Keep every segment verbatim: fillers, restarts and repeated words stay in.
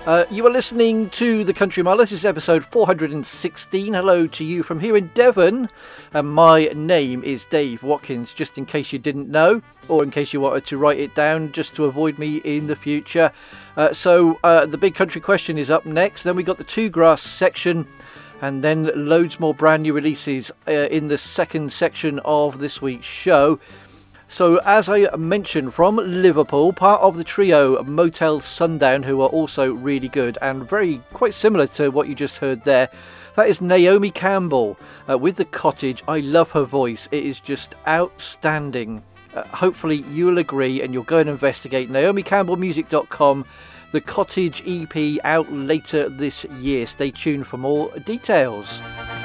Uh, you are listening to The Country Mile. This is episode four hundred sixteen. Hello to you from here in Devon. And my name is Dave Watkins, just in case you didn't know, or in case you wanted to write it down just to avoid me in the future. Uh, so uh, the big country question is up next. Then we got the Two Grass section, and then loads more brand new releases uh, in the second section of this week's show. So, as I mentioned, from Liverpool, part of the trio Motel Sundown, who are also really good and very quite similar to what you just heard there. That is Naomi Campbell uh, with The Cottage. I love her voice. It is just outstanding. Uh, hopefully you'll agree and you'll go and investigate naomi campbell music dot com. The Cottage E P out later this year. Stay tuned for more details.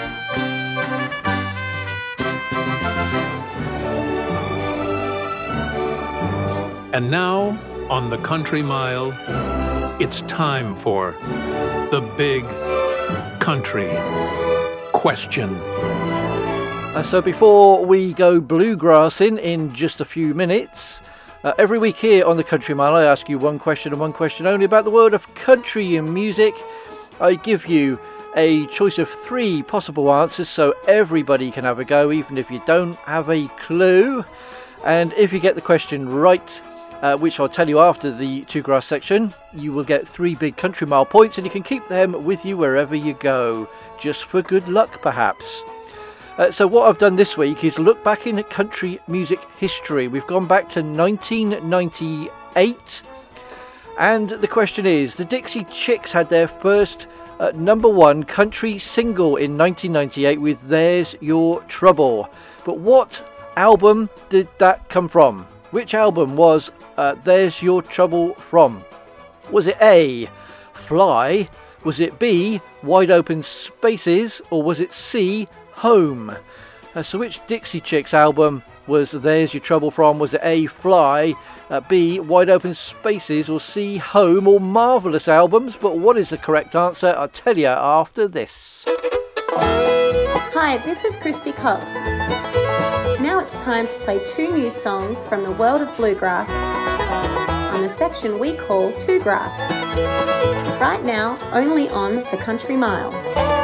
And now, on the Country Mile, it's time for the big country question. Uh, so before we go bluegrassing in just a few minutes, uh, every week here on the Country Mile I ask you one question and one question only about the world of country and music. I give you a choice of three possible answers so everybody can have a go, even if you don't have a clue. And if you get the question right, Uh, which I'll tell you after the Two Grass section, you will get three big Country Mile points and you can keep them with you wherever you go, just for good luck perhaps. Uh, so what I've done this week is look back in country music history. We've gone back to nineteen ninety-eight, and the question is, the Dixie Chicks had their first uh, number one country single in nineteen ninety-eight with There's Your Trouble. But what album did that come from? Which album was uh, There's Your Trouble from? Was it A, Fly? Was it B, Wide Open Spaces? Or was it C, Home? Uh, so which Dixie Chicks album was There's Your Trouble from? Was it A, Fly, uh, B, Wide Open Spaces, or C, Home? All marvellous albums, but what is the correct answer? I'll tell you after this. Hi, this is Christy Cox. Now it's time to play two new songs from the world of bluegrass on the section we call Two Grass. Right now, only on The Country Mile.